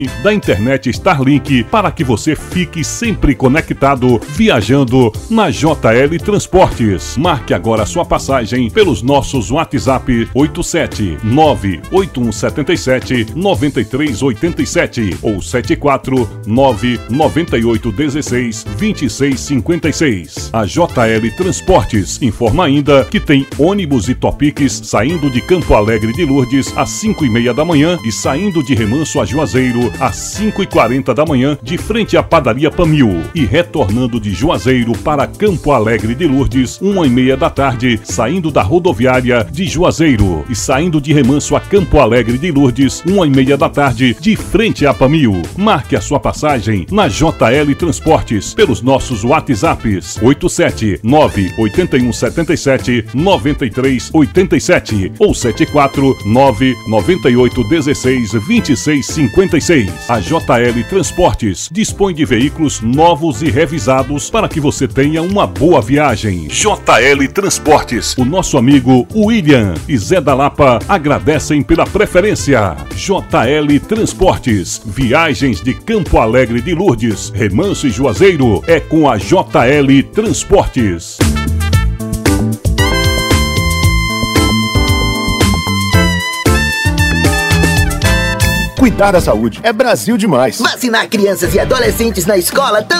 da internet Starlink para que você fique sempre conectado viajando na JL Transportes. Marque agora sua passagem pelos nossos WhatsApp 87981779387 ou 74998162656. A JL Transportes informa ainda que tem ônibus e Topiques saindo de Campo Alegre de Lourdes às 5h30 da manhã e saindo de Remanso a Juazeiro às 5h40 da manhã, de frente à padaria Pamil, e retornando de Juazeiro para Campo Alegre de Lourdes, 1h30 da tarde, saindo da rodoviária de Juazeiro e saindo de Remanso a Campo Alegre de Lourdes, 1h30 da tarde, de frente à Pamil. Marque a sua passagem na JL Transportes pelos nossos WhatsApps 87981779387 ou 74998162656. A JL Transportes dispõe de veículos novos e revisados para que você tenha uma boa viagem. JL Transportes, o nosso amigo William e Zé da Lapa agradecem pela preferência. JL Transportes, viagens de Campo Alegre de Lourdes, Remanso e Juazeiro é com a JL Transportes. Cuidar da saúde é Brasil demais. Vacinar crianças e adolescentes na escola também